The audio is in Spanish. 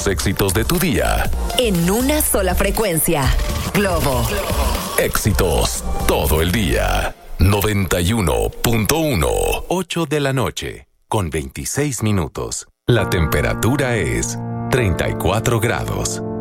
los éxitos de tu día. En una sola frecuencia. Globo. Éxitos todo el día. 91.1. 8 de la noche, con 26 minutos. La temperatura es 34 grados.